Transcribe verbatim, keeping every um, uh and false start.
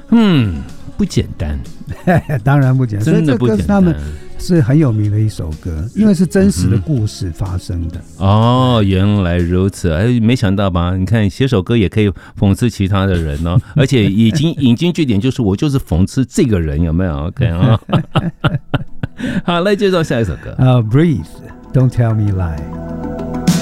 嗯，不简单， 当然不简单， 真的不简单。 所以这歌是他们是很有名的一首歌，因为是真实的故事发生的。 嗯、哦，原来如此，哎，没想到吧？你看写首歌也可以讽刺其他的人哦，而且已经引经据典，就是我就是讽刺这个人，有没有 ？OK 啊、哦，好，来介绍下一首歌。 呃、uh, ，Breathe，Don't Tell Me Lie。